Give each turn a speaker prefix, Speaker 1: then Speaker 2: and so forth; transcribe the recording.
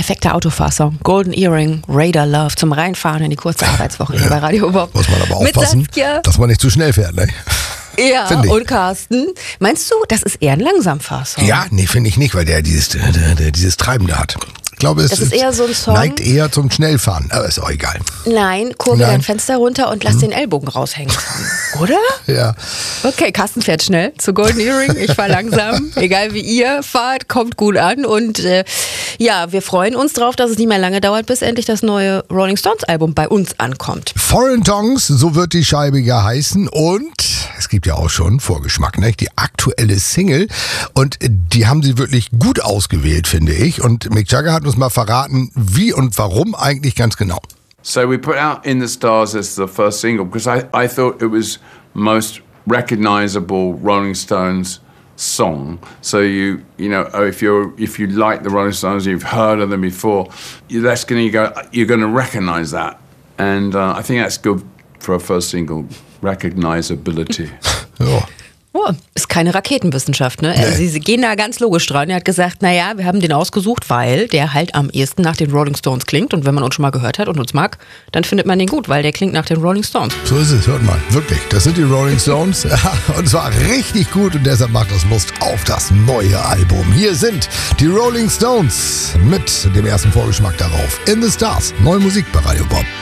Speaker 1: perfekter Autofahrsong. Golden Earring, Radar Love zum Reinfahren in die kurze Arbeitswoche hier bei Radio Bob.
Speaker 2: Muss man aber aufpassen, dass man nicht zu schnell fährt, ne?
Speaker 1: Ja, und Carsten, meinst du, das ist eher ein Langsamfahrsong?
Speaker 2: Ja, nee, finde ich nicht, weil der dieses Treibende hat. Ich glaube, es
Speaker 1: ist eher so ein Song,
Speaker 2: neigt eher zum Schnellfahren, aber ist auch egal.
Speaker 1: Nein, kurbel dein Fenster runter und lass den Ellbogen raushängen. Oder?
Speaker 2: Ja.
Speaker 1: Okay, Carsten fährt schnell zu Golden Earring, ich fahre langsam. Egal wie ihr fahrt, kommt gut an. Und ja, wir freuen uns drauf, dass es nicht mehr lange dauert, bis endlich das neue Rolling Stones Album bei uns ankommt.
Speaker 2: Foreign Tongues, so wird die Scheibe ja heißen. Und es gibt ja auch schon Vorgeschmack, ne? Die aktuelle Single. Und die haben sie wirklich gut ausgewählt, finde ich. Und Mick Jagger hat uns mal verraten, wie und warum eigentlich ganz genau.
Speaker 3: So we put out In the Stars as the first single because I thought it was most recognizable Rolling Stones song. So you know if you like the Rolling Stones, you've heard of them before, you're going to recognize that, and I think that's good for a first single, recognizability.
Speaker 2: Ja.
Speaker 1: Oh, ist keine Raketenwissenschaft, ne?
Speaker 2: Nee.
Speaker 1: Sie gehen da ganz logisch dran. Er hat gesagt, naja, wir haben den ausgesucht, weil der halt am ehesten nach den Rolling Stones klingt. Und wenn man uns schon mal gehört hat und uns mag, dann findet man den gut, weil der klingt nach den Rolling Stones.
Speaker 2: So ist es, hört mal. Wirklich, das sind die Rolling Stones. Und es war richtig gut und deshalb macht das Lust auf das neue Album. Hier sind die Rolling Stones mit dem ersten Vorgeschmack darauf. In the Stars, neue Musik bei Radio Bob.